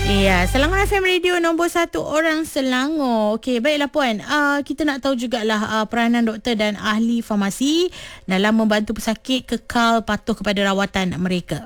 Ya, Selangor FM Radio nombor 1 orang Selangor. Okey, baiklah Puan. Kita nak tahu jugalah peranan doktor dan ahli farmasi dalam membantu pesakit kekal patuh kepada rawatan mereka.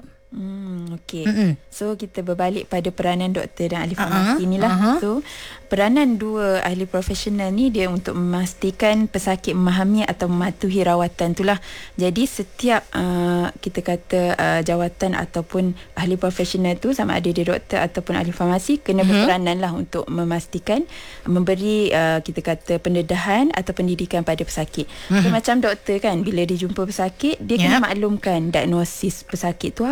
Okey. So kita berbalik pada peranan doktor dan ahli farmasi inilah. So peranan dua ahli profesional ni dia untuk memastikan pesakit memahami atau mematuhi rawatan itulah. Jadi setiap kita kata jawatan ataupun ahli profesional tu, sama ada dia doktor ataupun ahli farmasi, kena berperanan lah untuk memastikan memberi kita kata pendedahan atau pendidikan pada pesakit. So, macam doktor kan, bila dia jumpa pesakit, dia kena maklumkan diagnosis pesakit tu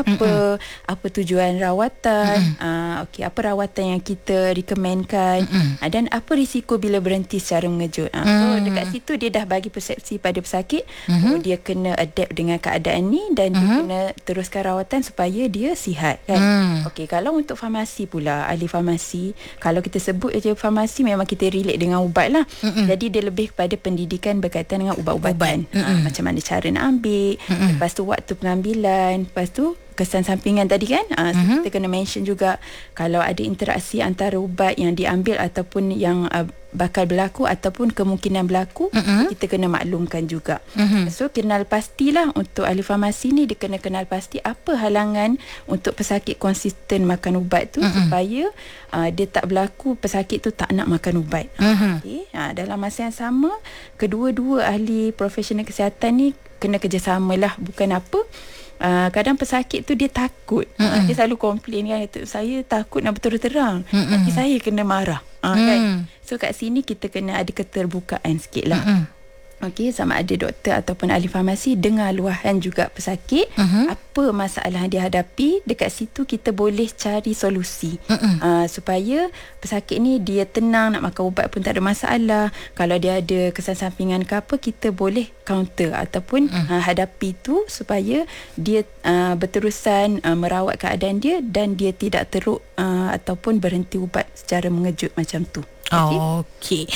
apa tujuan rawatan, okey, apa rawatan yang kita recommendkan, dan apa risiko bila berhenti secara mengejut. So dekat situ dia dah bagi persepsi pada pesakit, dia kena adapt dengan keadaan ni dan dia kena teruskan rawatan supaya dia sihat kan. Okey, kalau untuk farmasi pula, ahli farmasi, kalau kita sebut je farmasi, memang kita relate dengan ubat lah. Jadi dia lebih kepada pendidikan berkaitan dengan ubat-ubatan. Macam mana cara nak ambil, lepas tu waktu pengambilan, lepas tu kesan sampingan tadi kan. So kita kena mention juga kalau ada interaksi antara ubat yang diambil ataupun yang bakal berlaku ataupun kemungkinan berlaku, kita kena maklumkan juga. So kenal pastilah untuk ahli farmasi ni, dia kena kenal pasti apa halangan untuk pesakit konsisten makan ubat tu supaya dia tak berlaku pesakit tu tak nak makan ubat. Okay. Dalam masa yang sama, kedua-dua ahli profesional kesihatan ni kena kerjasamalah. Bukan apa, kadang pesakit tu dia takut, dia selalu komplain kan, saya takut nak berterus terang, nanti saya kena marah, kan. So kat sini kita kena ada keterbukaan sikit lah. Okey, sama ada doktor ataupun ahli farmasi dengar luahan juga pesakit, apa masalah yang dia hadapi. Dekat situ kita boleh cari solusi supaya pesakit ni dia tenang, nak makan ubat pun tak ada masalah. Kalau dia ada kesan sampingan ke apa, kita boleh counter ataupun hadapi tu supaya dia berterusan merawat keadaan dia dan dia tidak teruk ataupun berhenti ubat secara mengejut macam tu. Okey.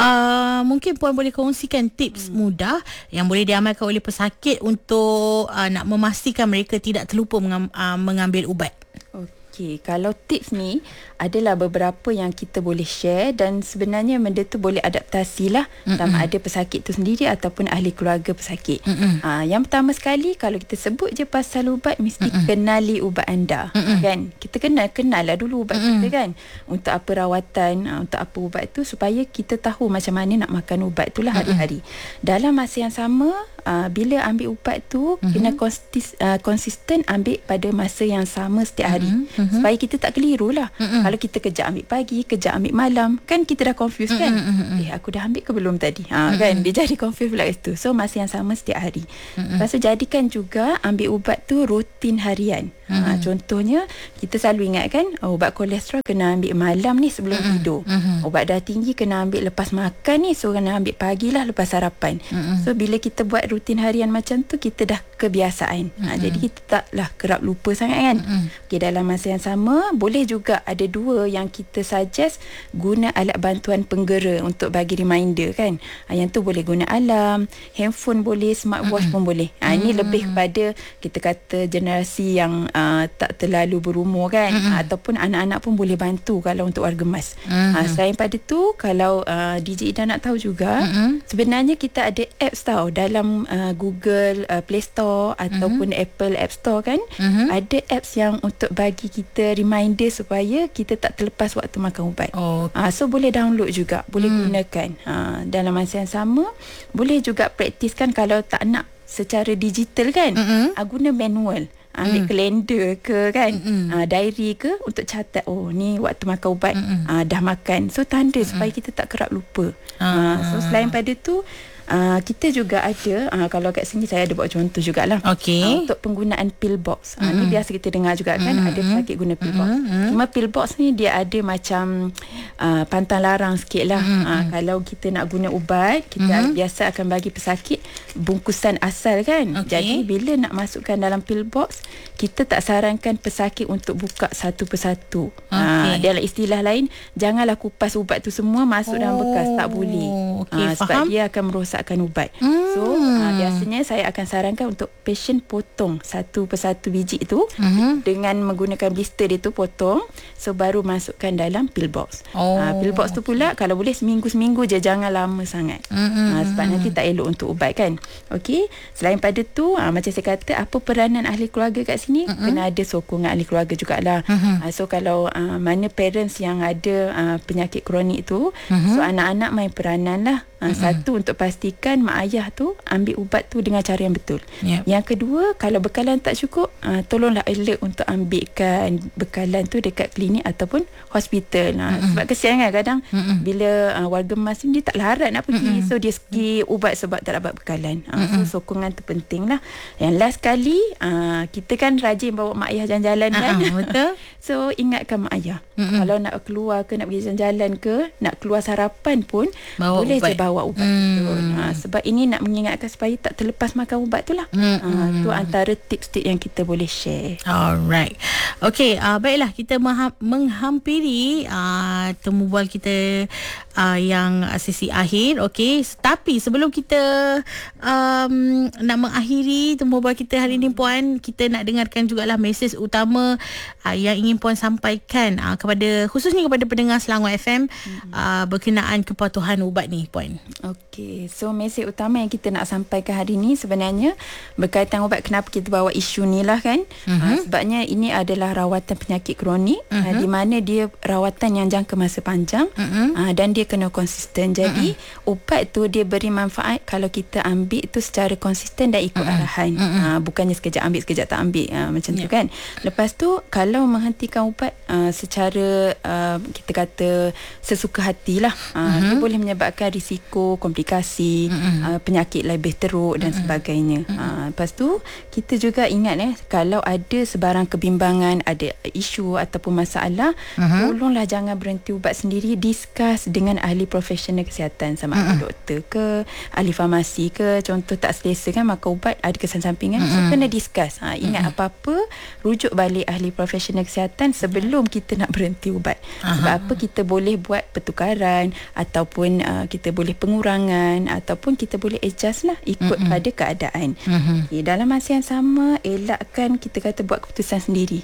Mungkin Puan boleh kongsikan tips mudah yang boleh diamalkan oleh pesakit untuk nak memastikan mereka tidak terlupa mengambil ubat. Okey, kalau tips ni adalah beberapa yang kita boleh share dan sebenarnya benda tu boleh adaptasi lah sama ada pesakit tu sendiri ataupun ahli keluarga pesakit. Yang pertama sekali, kalau kita sebut je pasal ubat, mesti kenali ubat anda, kan. Kita kenal lah dulu ubat kita kan, untuk apa rawatan, untuk apa ubat tu, supaya kita tahu macam mana nak makan ubat tu lah hari-hari. Dalam masa yang sama, bila ambil ubat tu kena konsisten ambil pada masa yang sama setiap hari, supaya kita tak keliru lah. Kalau kita kejap ambil pagi, kejap ambil malam, kan kita dah confused kan. Aku dah ambil ke belum tadi, kan, dia jadi confused pula kat situ. So masa yang sama setiap hari. Lepas tu jadikan juga ambil ubat tu rutin harian. Contohnya kita selalu ingat kan, ubat kolesterol kena ambil malam ni sebelum tidur, ubat darah tinggi kena ambil lepas makan ni, so kena ambil pagi lah lepas sarapan. So bila kita buat rutin harian macam tu, kita dah kebiasaan. Jadi kita taklah kerap lupa sangat kan. Okay, dalam masa yang sama boleh juga ada dua yang kita suggest, guna alat bantuan penggera untuk bagi reminder kan. Yang tu boleh guna alarm, handphone boleh, smartwatch pun boleh. Ini lebih kepada kita kata generasi yang tak terlalu berumur kan, ataupun anak-anak pun boleh bantu kalau untuk warga emas. Selain pada tu, kalau DJ Ida nak tahu juga, sebenarnya kita ada apps tau dalam Google Play Store ataupun Apple App Store kan. Ada apps yang untuk bagi kita reminder supaya kita tak terlepas waktu makan ubat. So boleh download juga, boleh gunakan. Dalam masa yang sama, boleh juga praktiskan kalau tak nak secara digital kan, guna manual. Ambil kalender ke kan, diary ke, untuk catat, ni waktu makan ubat, dah makan, so tanda supaya kita tak kerap lupa. So selain pada tu, kita juga ada, kalau kat sini saya ada buat contoh jugalah, untuk penggunaan pill box. Ni biasa kita dengar juga kan, ada pesakit guna pill box. Cuma pill box ni dia ada macam pantang larang sikit lah. Kalau kita nak guna ubat, kita biasa akan bagi pesakit bungkusan asal kan. Jadi bila nak masukkan dalam pill box, kita tak sarankan pesakit untuk buka satu persatu. Dalam istilah lain, janganlah kupas ubat tu semua masuk dalam bekas, tak boleh. Sebab dia akan merosak meletakkan ubat. So biasanya saya akan sarankan untuk pasien potong satu persatu biji itu dengan menggunakan blister dia tu, potong. So baru masukkan dalam pill box. Pill box tu pula kalau boleh seminggu je, jangan lama sangat. Sebab nanti tak elok untuk ubat kan. Okey, selain pada tu macam saya kata, apa peranan ahli keluarga kat sini? Kena ada sokongan ahli keluarga jugalah. So kalau mana parents yang ada penyakit kronik tu, so anak-anak main peranan lah. Satu, untuk pastikan mak ayah tu ambil ubat tu dengan cara yang betul. Yang kedua, kalau bekalan tak cukup, tolonglah alert untuk ambilkan bekalan tu dekat klinik ataupun hospital. Sebab kesian kan kadang bila warga emas ni dia tak larat nak pergi, so dia skip ubat sebab tak dapat bekalan. So sokongan tu penting lah. Yang last kali, kita kan rajin bawa mak ayah jalan-jalan kan. Betul. So ingatkan mak ayah, kalau nak keluar ke, nak pergi jalan-jalan ke, nak keluar sarapan pun bawa boleh ubat. je bawa ubat tu. Sebab ini nak mengingatkan supaya tak terlepas makan ubat tu lah. Itu antara tips-tips yang kita boleh share. Alright. Okay, baiklah, kita menghampiri temu bual kita yang sesi akhir. Okay, tapi sebelum kita nak mengakhiri temu bual kita hari ni puan, kita nak dengarkan jugalah mesej utama yang ingin puan sampaikan kepada, khususnya kepada pendengar Selangor FM berkenaan kepatuhan ubat ni puan. Okey, so mesej utama yang kita nak sampaikan hari ni sebenarnya berkaitan ubat. Kenapa kita bawa isu ni lah kan? Sebabnya ini adalah rawatan penyakit kronik, di mana dia rawatan yang jangka masa panjang, dan dia kena konsisten. Jadi ubat tu dia beri manfaat kalau kita ambil tu secara konsisten dan ikut arahan. Bukannya sekejap ambil sekejap tak ambil, macam tu kan. Lepas tu kalau menghentikan ubat secara kita kata sesuka hatilah, dia boleh menyebabkan risiko komplikasi, penyakit lebih teruk dan sebagainya. Lepas tu kita juga ingat kalau ada sebarang kebimbangan, ada isu ataupun masalah, tolonglah jangan berhenti ubat sendiri. Discuss dengan ahli profesional kesihatan, sama ada doktor ke, ahli farmasi ke. Contoh tak selesa kan makan ubat, ada kesan sampingan, so kena discuss. Ingat apa-apa rujuk balik ahli profesional kesihatan sebelum kita nak berhenti ubat. Sebab apa, kita boleh buat pertukaran ataupun kita boleh pengurangan ataupun kita boleh adjust lah ikut pada keadaan. Dalam masa yang sama, elakkan kita kata buat keputusan sendiri.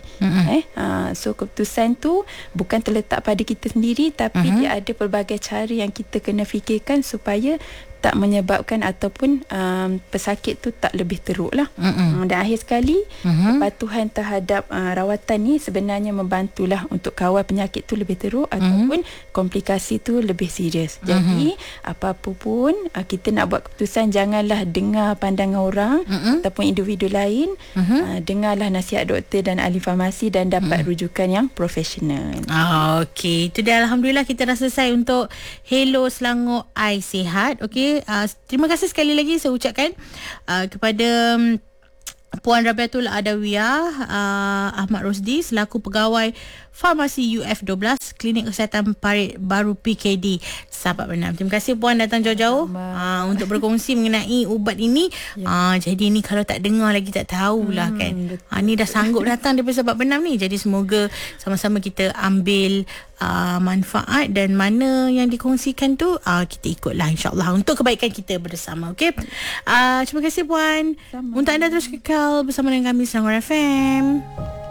So keputusan tu bukan terletak pada kita sendiri, tapi dia ada pelbagai cara yang kita kena fikirkan supaya tak menyebabkan ataupun pesakit tu tak lebih teruk lah. Dan akhir sekali, kepatuhan terhadap rawatan ni sebenarnya membantulah untuk kawal penyakit tu lebih teruk ataupun komplikasi tu lebih serius. Jadi apa-apa pun kita nak buat keputusan, janganlah dengar pandangan orang ataupun individu lain. Dengarlah nasihat doktor dan ahli farmasi dan dapat rujukan yang profesional. Okey, itu dia, alhamdulillah kita dah selesai untuk Hello Selangor I Sihat. Okey, terima kasih sekali lagi saya ucapkan kepada Puan Rabiatul Adawiyah Ahmad Rosdi selaku pegawai Farmasi UF12 Klinik Kesihatan Parit Baru PKD Sahabat Bernam. Terima kasih Puan datang jauh-jauh untuk berkongsi mengenai ubat ini. Jadi ni kalau tak dengar lagi tak tahulah kan. Ni dah sanggup datang daripada Sahabat Bernam ni. Jadi semoga sama-sama kita ambil manfaat dan mana yang dikongsikan tu kita ikutlah insyaAllah untuk kebaikan kita bersama. Okay, terima kasih Puan. Untuk anda terus kekal bersama dengan kami Selangor FM.